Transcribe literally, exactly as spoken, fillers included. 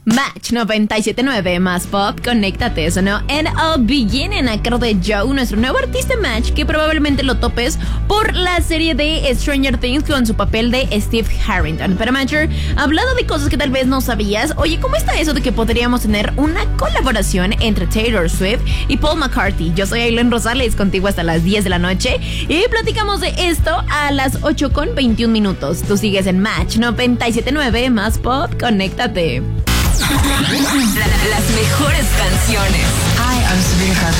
Match noventa y siete punto nueve más pop, conéctate, sonó en A Beginning a cargo de Joe, nuestro nuevo artista Match, que probablemente lo topes por la serie de Stranger Things con su papel de Steve Harrington. Pero Matcher, hablando de cosas que tal vez no sabías, oye, ¿cómo está eso de que podríamos tener una colaboración entre Taylor Swift y Paul McCartney? Yo soy Aileen Rosales, contigo hasta las diez de la noche y platicamos de esto a las ocho con veintiún minutos. Tú sigues en Match noventa y siete punto nueve más pop, conéctate. La, las mejores canciones. Hi, I'm Sabrina Carpenter.